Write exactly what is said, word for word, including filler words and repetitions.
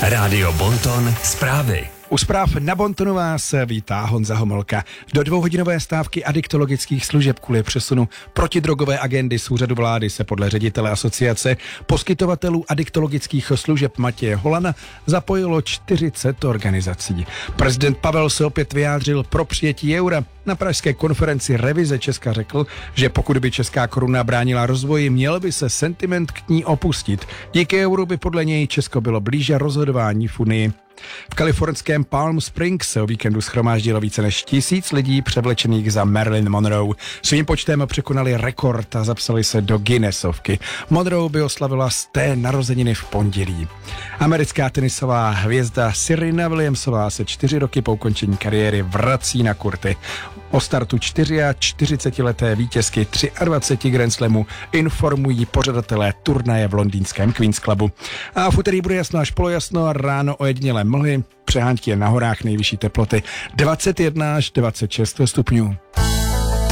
Rádio Bonton zprávy. U zpráv na Bontonu vás vítá Honza Homolka. Do dvouhodinové stávky adiktologických služeb kvůli přesunu protidrogové agendy z úřadu vlády se podle ředitele asociace poskytovatelů adiktologických služeb Matěje Holana zapojilo čtyřicet organizací. Prezident Pavel se opět vyjádřil pro přijetí eura. Na pražské konferenci Revize Česka řekl, že pokud by česká koruna bránila rozvoji, měl by se sentiment k ní opustit. Díky euru by podle něj Česko bylo blíže rozhodování v Unii. V kalifornském Palm Springs se o víkendu shromáždilo více než tisíc lidí převlečených za Marilyn Monroe. Svým počtem překonali rekord a zapsali se do Guinnessovky. Monroe by oslavila sté narozeniny v pondělí. Americká tenisová hvězda Serena Williamsová se čtyři roky po ukončení kariéry vrací na kurty. O startu čtyřiačtyřicetileté vítězky dvaceti tři Grand Slamů informují pořadatelé turnaje v londýnském Queen's Clubu. A v úterý bude jasno až polojasno a ráno ojedinělé mlhy, přehánky je na horách, nejvyšší teploty dvacet jedna až dvacet šest stupňů.